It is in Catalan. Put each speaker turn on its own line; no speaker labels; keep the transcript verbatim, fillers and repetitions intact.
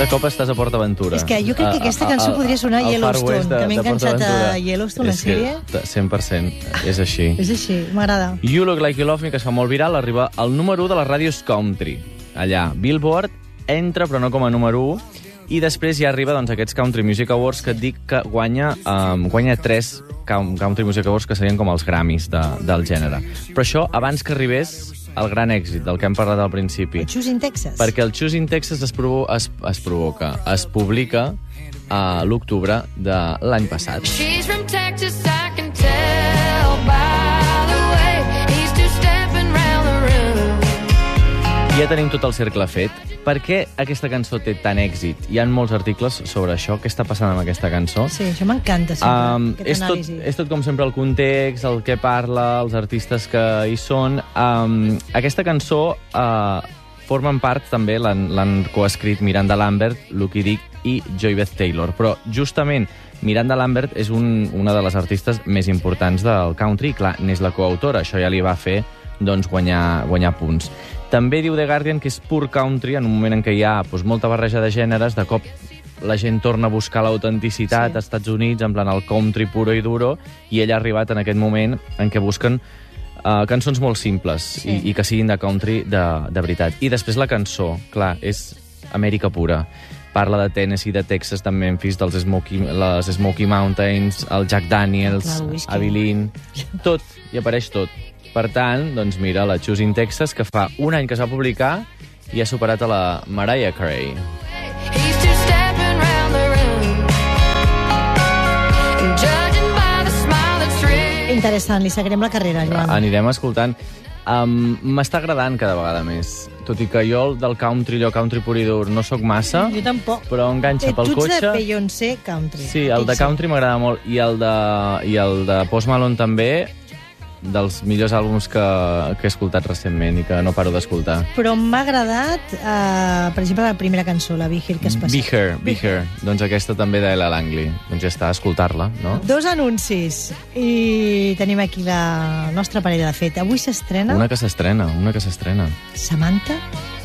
Cada cop estàs a PortAventura.
És que jo crec que aquesta cançó podria sonar a Yellowstone,
de,
que m'he enganxat a Yellowstone, la sèrie.
cent per cent, és així.
És així, m'agrada.
You Look Like You Love Me, que es fa molt viral, arriba al número u de les ràdios country. Allà, Billboard entra, però no com a número u, i després ja arriba doncs, aquests Country Music Awards que et dic que guanya, um, guanya tres Country Music Awards que serien com els Grammys de, del gènere. Però això abans que arribés el gran èxit del que hem parlat al principi.
El Choosing Texas.
Perquè el Choosing Texas es, provo es, es provoca, es publica a l'octubre de l'any passat.
She's from Texas, I can tell by the way he's two-stepping round the room.
Ja tenim tot el cercle fet. Per què aquesta cançó té tant èxit? Hi ha molts articles sobre això. Què està passant amb aquesta cançó?
Sí, això m'encanta sempre,
um,
aquest
és tot,
anàlisi.
és tot com sempre el context, el que parla, els artistes que hi són. Um, aquesta cançó uh, formen part també, l'han coescrit Miranda Lambert, Lucky Dick i Joy Beth Taylor. Però justament Miranda Lambert és un, una de les artistes més importants del country. Clar, n'és la coautora, això ja li va fer doncs, guanyar, guanyar punts. També diu The Guardian que és pur country, en un moment en què hi ha doncs, molta barreja de gèneres, de cop la gent torna a buscar l'autenticitat sí. als Estats Units, en plan el country puro i duro, i ell ha arribat en aquest moment en què busquen uh, cançons molt simples sí. i, i que siguin de country de, de veritat. I després la cançó, clar, és Amèrica pura. Parla de Tennessee, de Texas, de Memphis, dels Smoky, les Smoky Mountains, el Jack Daniels, Abilene... Tot, hi apareix tot. Per tant, doncs mira, la Choosing Texas, que fa un any que es va publicar i ha superat a la Mariah Carey.
He's two-stepping round the room. Judging by the smile that's real.
Interessant, li seguirem la carrera, Joan.
Anirem escoltant. Um, M'està agradant cada vegada més. Tot i que jo del country, allò country pur i dur, no sóc massa.
Jo tampoc.
Però enganxa pel
Tu
cotxe.
ets de Beyoncé country.
Sí, el de country m'agrada molt. I el de, i el de Post Malone també, dels millors àlbums que, que he escoltat recentment i que no paro d'escoltar.
Però m'ha agradat, uh, per exemple, la primera cançó, la Be Here, que has passat.
Be Here, Be Here. Doncs aquesta també d'Ella Langley. Doncs ja està, a escoltar-la, no?
Dos anuncis. I tenim aquí la nostra parella de fet. Avui s'estrena
Una que s'estrena, una que s'estrena.
Samantha